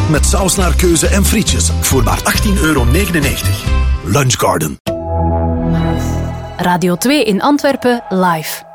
Met saus naar keuze en frietjes voor maar €18,99. Lunch Garden. Radio 2 in Antwerpen live.